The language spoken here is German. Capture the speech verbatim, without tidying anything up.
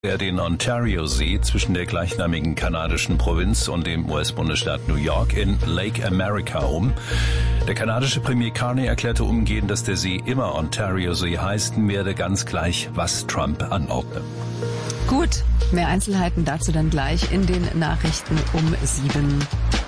er den Ontario-See zwischen der gleichnamigen kanadischen Provinz und dem U S-Bundesstaat New York in Lake America um. Der kanadische Premier Carney erklärte umgehend, dass der See immer Ontario-See heißen werde, ganz gleich, was Trump anordne. Gut, mehr Einzelheiten dazu dann gleich in den Nachrichten um sieben.